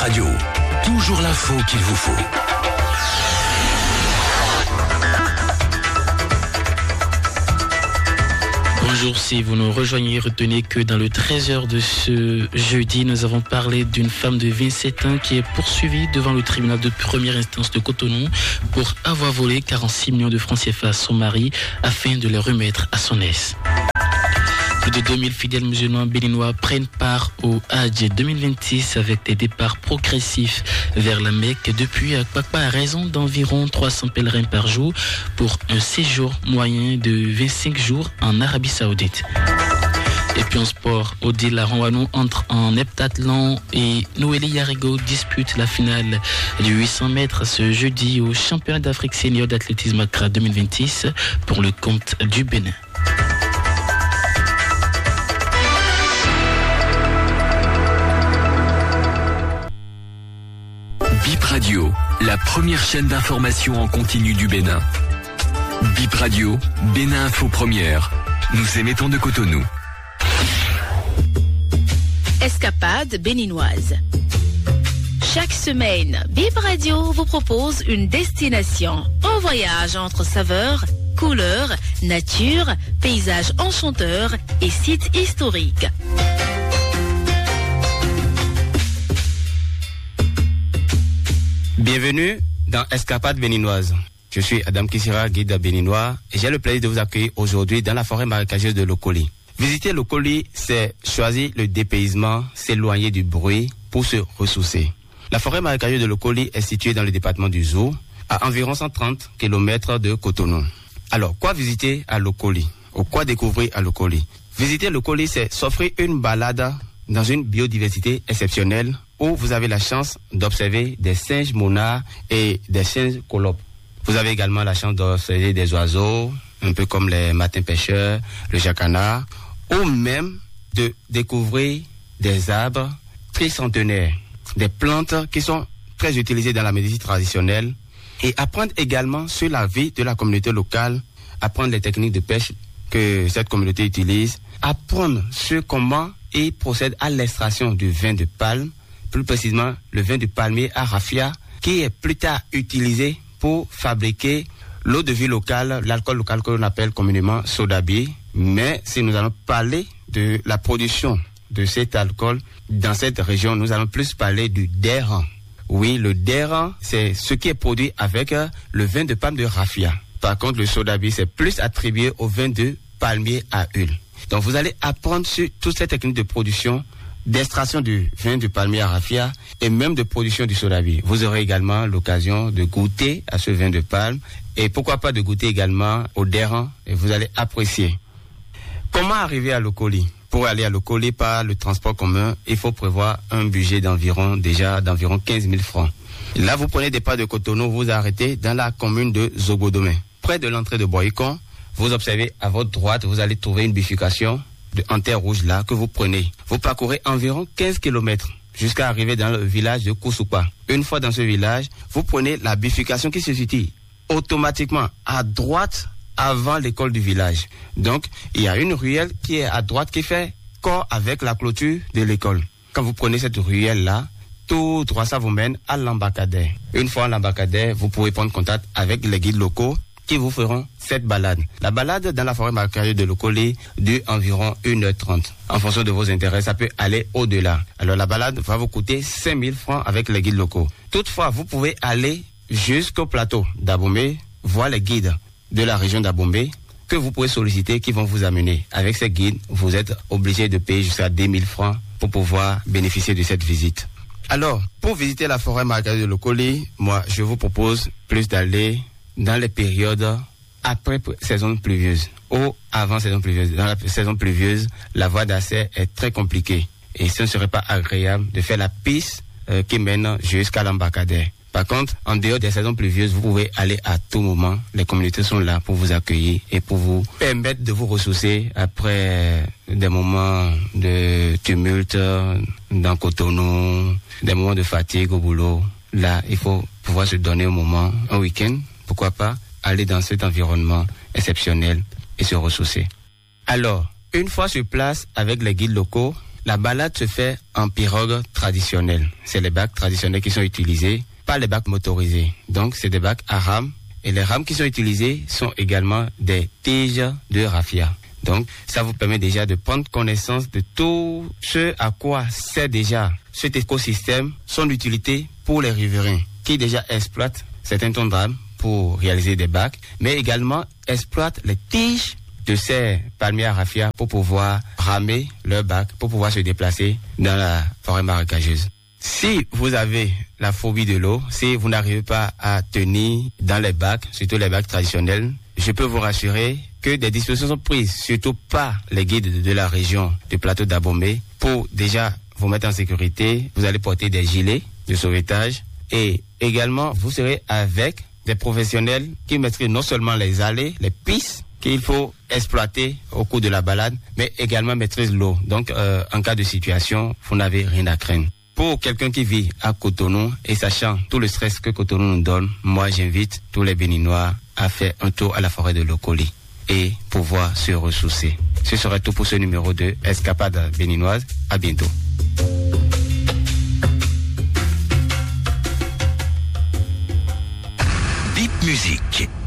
Radio, toujours l'info qu'il vous faut. Bonjour, si vous nous rejoignez, retenez que dans le 13h de ce jeudi, nous avons parlé d'une femme de 27 ans qui est poursuivie devant le tribunal de première instance de Cotonou pour avoir volé 46 millions de francs CFA à son mari afin de les remettre à son ex. Plus de 2000 fidèles musulmans béninois prennent part au Hajj 2026 avec des départs progressifs vers la Mecque depuis Akpakpa à raison d'environ 300 pèlerins par jour pour un séjour moyen de 25 jours en Arabie Saoudite. Et puis en sport, Odile Laronwano entre en heptathlon et Noélie Yarigo dispute la finale du 800 mètres ce jeudi au championnat d'Afrique senior d'athlétisme Accra 2026 pour le compte du Bénin. BIP Radio, la première chaîne d'information en continu du Bénin. BIP Radio, Bénin Info Première. Nous émettons de Cotonou. Escapade béninoise. Chaque semaine, BIP Radio vous propose une destination, un voyage entre saveurs, couleurs, nature, paysages enchanteurs et sites historiques. Bienvenue dans Escapade béninoise. Je suis Adam Kissira, guide béninois, et j'ai le plaisir de vous accueillir aujourd'hui dans la forêt marécageuse de Lokoli. Visiter Lokoli, c'est choisir le dépaysement, s'éloigner du bruit pour se ressourcer. La forêt marécageuse de Lokoli est située dans le département du Zou, à environ 130 km de Cotonou. Alors, quoi visiter à Lokoli ou quoi découvrir à Lokoli? Visiter Lokoli, c'est s'offrir une balade dans une biodiversité exceptionnelle où vous avez la chance d'observer des singes monards et des singes colobes. Vous avez également la chance d'observer des oiseaux, un peu comme les martins pêcheurs, le jacana, ou même de découvrir des arbres tricentenaires, des plantes qui sont très utilisées dans la médecine traditionnelle, et apprendre également sur la vie de la communauté locale, apprendre les techniques de pêche que cette communauté utilise, apprendre sur comment ils procèdent à l'extraction du vin de palme, plus précisément le vin du palmier à raffia, qui est plus tard utilisé pour fabriquer l'eau de vie locale, l'alcool local que l'on appelle communément sodabi. Mais si nous allons parler de la production de cet alcool dans cette région, nous allons plus parler du dairan. Oui, le dairan, c'est ce qui est produit avec le vin de palme de raffia. Par contre, le sodabi, c'est plus attribué au vin de palmier à huile. Donc, vous allez apprendre sur toutes ces techniques de production, d'extraction du vin du palmier à raffia et même de production du sodabi. Vous aurez également l'occasion de goûter à ce vin de palme et pourquoi pas de goûter également au dairan et vous allez apprécier. Comment arriver à Lokoli? Pour aller à Lokoli par le transport commun, il faut prévoir un budget d'environ 15 000 francs. Là, vous prenez des pas de Cotonou, vous arrêtez dans la commune de Zogodomé. Près de l'entrée de Boycon, vous observez à votre droite, vous allez trouver une bifurcation en terre rouge là que vous prenez. Vous parcourez environ 15 km jusqu'à arriver dans le village de Koussoupa. Une fois dans ce village, vous prenez la bifurcation qui se situe automatiquement à droite avant l'école du village. Donc, il y a une ruelle qui est à droite qui fait corps avec la clôture de l'école. Quand vous prenez cette ruelle là, tout droit ça vous mène à l'embarcadère. Une fois à l'embarcadère, vous pouvez prendre contact avec les guides locaux qui vous feront cette balade. La balade dans la forêt marécageuse de Lokoli dure environ 1h30. En fonction de vos intérêts, ça peut aller au-delà. Alors la balade va vous coûter 5 000 francs avec les guides locaux. Toutefois, vous pouvez aller jusqu'au plateau d'Abombé, voir les guides de la région d'Abombé que vous pouvez solliciter, qui vont vous amener. Avec ces guides, vous êtes obligé de payer jusqu'à 2 000 francs pour pouvoir bénéficier de cette visite. Alors, pour visiter la forêt marécageuse de Lokoli, moi, je vous propose plus d'aller dans les périodes après saison pluvieuse ou avant saison pluvieuse. Dans la saison pluvieuse, la voie d'accès est très compliquée et ce ne serait pas agréable de faire la piste qui mène jusqu'à l'embarcadère. Par contre, en dehors des saisons pluvieuses, vous pouvez aller à tout moment. Les communautés sont là pour vous accueillir et pour vous permettre de vous ressourcer après des moments de tumulte dans Cotonou, des moments de fatigue au boulot. Là, il faut pouvoir se donner un moment, un week-end, pourquoi pas, aller dans cet environnement exceptionnel et se ressourcer. Alors, une fois sur place avec les guides locaux, La balade se fait en pirogue traditionnelle. C'est les bacs traditionnels qui sont utilisés, pas les bacs motorisés. Donc, c'est des bacs à rames. Et les rames qui sont utilisées sont également des tiges de raffia. Donc, ça vous permet déjà de prendre connaissance de tout ce à quoi sert déjà cet écosystème, son utilité pour les riverains qui déjà exploitent certains tons de rames pour réaliser des bacs, mais également exploitent les tiges de ces palmiers à raffia pour pouvoir ramer leurs bacs, pour pouvoir se déplacer dans la forêt marécageuse. Si vous avez la phobie de l'eau, si vous n'arrivez pas à tenir dans les bacs, surtout les bacs traditionnels, je peux vous rassurer que des dispositions sont prises, surtout par les guides de la région du plateau d'Abomey, pour déjà vous mettre en sécurité. Vous allez porter des gilets de sauvetage et également vous serez avec des professionnels qui maîtrisent non seulement les allées, les pistes qu'il faut exploiter au cours de la balade, mais également maîtrisent l'eau. Donc, en cas de situation, vous n'avez rien à craindre. Pour quelqu'un qui vit à Cotonou et sachant tout le stress que Cotonou nous donne, moi j'invite tous les Béninois à faire un tour à la forêt de Lokoli et pouvoir se ressourcer. Ce serait tout pour ce numéro de Escapade béninoise. À bientôt. Bip Musique.